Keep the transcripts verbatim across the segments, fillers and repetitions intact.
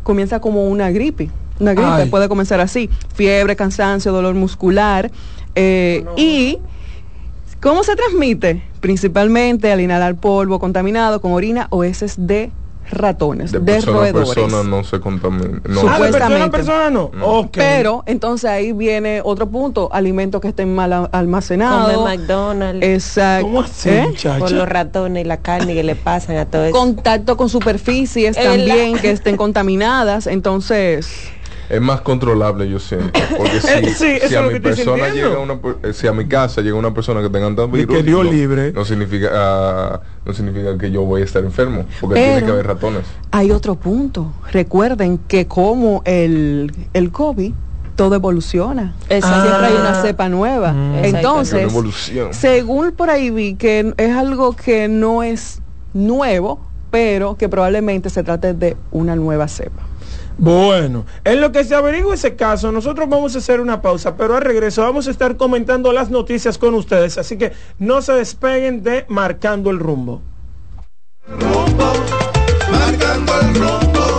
comienza como una gripe. Una gripe Ay. puede comenzar así, fiebre, cansancio, dolor muscular, eh, no. y ¿cómo se transmite? Principalmente al inhalar polvo contaminado con orina o heces de ratones, de, de persona roedores. a persona no se contamina. No. Ah, de persona a persona no. no. Okay. Pero entonces ahí viene otro punto, alimentos que estén mal almacenados. Como McDonald's. Exacto. ¿Cómo así, ¿Eh? Por los ratones y la carne que le pasan a todo eso. Contacto con superficies El también la... que estén contaminadas, entonces... Es más controlable, yo sé, porque si, sí, si a mi persona llega una, si a mi casa llega una persona que tenga tanto virus, que Dios no, libre, no significa, uh, no significa que yo voy a estar enfermo, porque Pero tiene que haber ratones. Hay otro punto. Recuerden que como el el COVID todo evoluciona. Exacto. Siempre hay una cepa nueva. Mm. Entonces, según por ahí vi que es algo que no es nuevo, pero que probablemente se trate de una nueva cepa. Bueno, en lo que se averigua ese caso, nosotros vamos a hacer una pausa, pero al regreso vamos a estar comentando las noticias con ustedes, así que no se despeguen de Marcando el Rumbo. Rumbo, marcando el rumbo,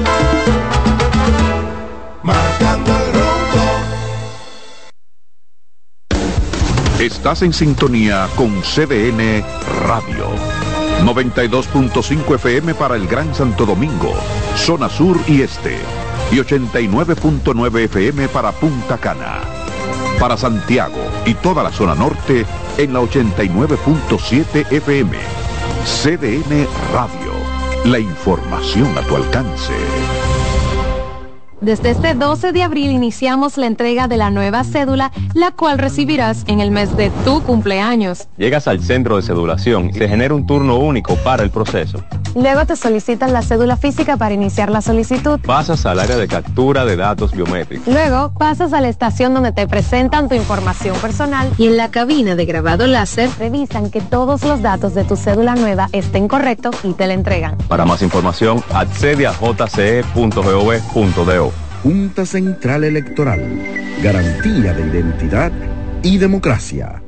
marcando el rumbo. Estás en sintonía con C D N Radio. noventa y dos punto cinco F M para el Gran Santo Domingo, zona sur y este, y ochenta y nueve punto nueve F M para Punta Cana. Para Santiago y toda la zona norte en la ochenta y nueve punto siete F M. C D N Radio, la información a tu alcance. Desde este doce de abril iniciamos la entrega de la nueva cédula, la cual recibirás en el mes de tu cumpleaños. Llegas al centro de cedulación y te genera un turno único para el proceso. Luego te solicitan la cédula física para iniciar la solicitud. Pasas al área de captura de datos biométricos. Luego pasas a la estación donde te presentan tu información personal y en la cabina de grabado láser revisan que todos los datos de tu cédula nueva estén correctos y te la entregan. Para más información, accede a j c e punto gov punto do. Junta Central Electoral, garantía de identidad y democracia.